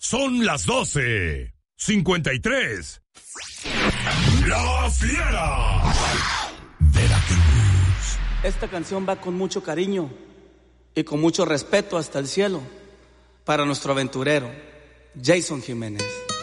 Son las 12:53. La Fiera. Veracruz. Esta canción va con mucho cariño y con mucho respeto hasta el cielo para nuestro aventurero, Jason Jiménez.